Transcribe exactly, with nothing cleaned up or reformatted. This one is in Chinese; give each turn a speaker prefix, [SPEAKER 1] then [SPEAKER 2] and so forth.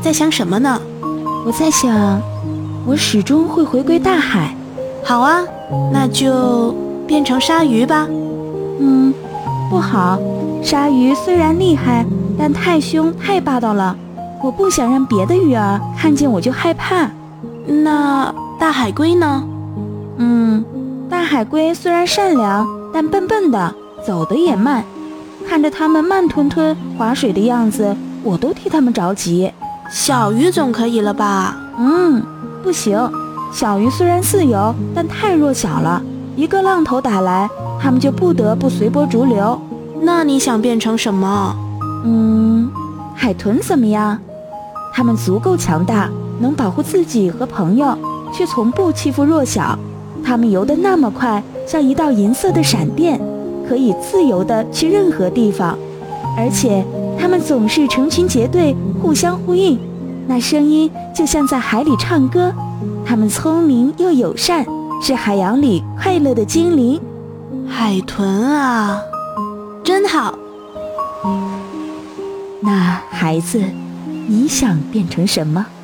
[SPEAKER 1] 在想什么呢？
[SPEAKER 2] 我在想，我始终会回归大海。
[SPEAKER 1] 好啊，那就变成鲨鱼吧。
[SPEAKER 2] 嗯，不好，鲨鱼虽然厉害，但太凶太霸道了，我不想让别的鱼儿看见我就害怕。
[SPEAKER 1] 那大海龟呢？
[SPEAKER 2] 嗯，大海龟虽然善良，但笨笨的，走得也慢。看着它们慢吞吞划水的样子，我都替它们着急。
[SPEAKER 1] 小鱼总可以了吧？
[SPEAKER 2] 嗯，不行，小鱼虽然自由，但太弱小了，一个浪头打来，它们就不得不随波逐流。
[SPEAKER 1] 那你想变成什么？
[SPEAKER 2] 嗯，海豚怎么样？它们足够强大，能保护自己和朋友，却从不欺负弱小。它们游得那么快，像一道银色的闪电，可以自由地去任何地方。而且它们总是成群结队，互相呼应，那声音就像在海里唱歌。它们聪明又友善，是海洋里快乐的精灵。
[SPEAKER 1] 海豚啊，真好。
[SPEAKER 2] 那孩子，你想变成什么？